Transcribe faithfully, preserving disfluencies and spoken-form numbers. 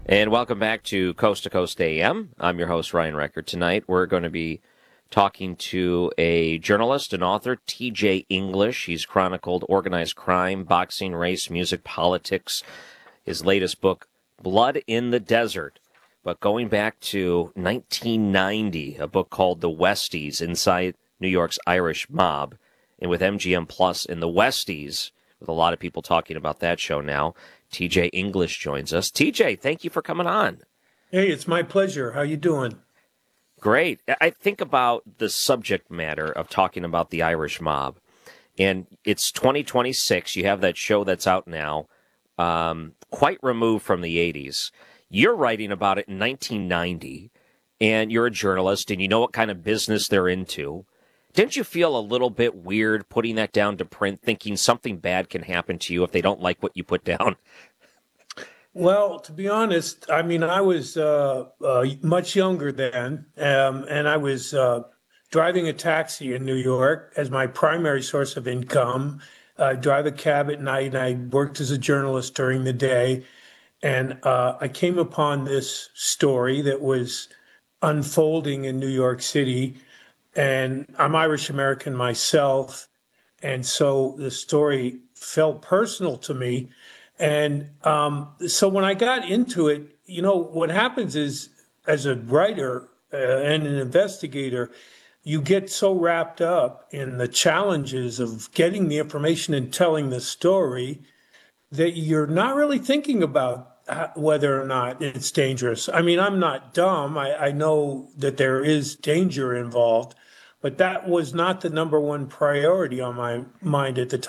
And welcome back to Coast to Coast A M. I'm your host, Ryan Record. Tonight, we're going to be talking to a journalist and author, T J English. He's chronicled organized crime, boxing, race, music, politics. His latest book, Blood in the Desert. But going back to nineteen ninety, a book called The Westies, Inside New York's Irish Mob. And with M G M Plus in The Westies, with a lot of people talking about that show now, T J English joins us. T J, thank you for coming on. Hey, it's my pleasure. How you doing? Great. I think about the subject matter of talking about the Irish mob, and it's twenty twenty-six. You have that show that's out now, um, quite removed from the eighties. You're writing about it in nineteen ninety, and you're a journalist, and you know what kind of business they're into. Didn't you feel a little bit weird putting that down to print, thinking something bad can happen to you if they don't like what you put down? Well, to be honest, I mean, I was uh, uh, much younger then, um, and I was uh, driving a taxi in New York as my primary source of income. I drive a cab at night, and I worked as a journalist during the day. And uh, I came upon this story that was unfolding in New York City. And I'm Irish American myself. And so the story felt personal to me. And um, so when I got into it, you know, what happens is, as a writer uh, and an investigator, you get so wrapped up in the challenges of getting the information and telling the story that you're not really thinking about uh, whether or not it's dangerous. I mean, I'm not dumb. I, I know that there is danger involved, but that was not the number one priority on my mind at the time.